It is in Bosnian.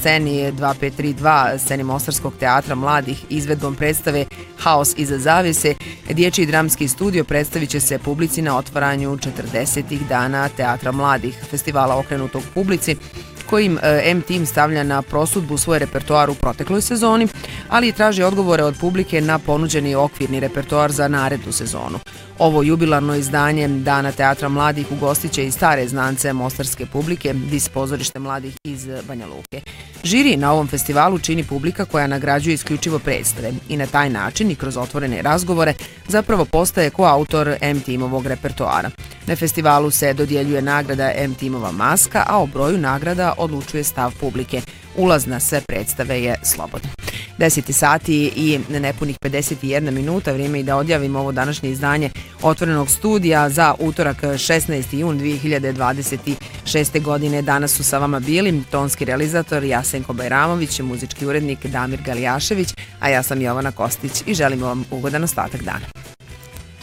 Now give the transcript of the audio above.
sceni 2532, sceni Mostarskog teatra mladih izvedbom predstave Haos iza zavese, Dječji dramski studio predstavit će se publici na otvaranju 40. dana Teatra mladih, festivala okrenutog publici, kojim M-Team stavlja na prosudbu svoj repertoar u protekloj sezoni, ali i traži odgovore od publike na ponuđeni okvirni repertoar za narednu sezonu. Ovo jubilarno izdanje Dana Teatra mladih ugostit će i stare znance mostarske publike, dis pozorište mladih iz Banja Luke. Žiri na ovom festivalu čini publika koja nagrađuje isključivo predstave i na taj način i kroz otvorene razgovore zapravo postaje koautor M-Teamovog repertoara. Na festivalu se dodjeljuje nagrada M-Teamova maska, a o broju nagrada odlučuje stav publike. Ulaz na sve predstave je slobodan. 10 sati i nepunih 51 minuta, vrijeme i da odjavimo ovo današnje izdanje Otvorenog studija za utorak 16. jun 2026. godine. Danas su sa vama bili tonski realizator Jasenko Bajramović, muzički urednik Damir Galijašević, a ja sam Jovana Kostić i želim vam ugodan ostatak dana.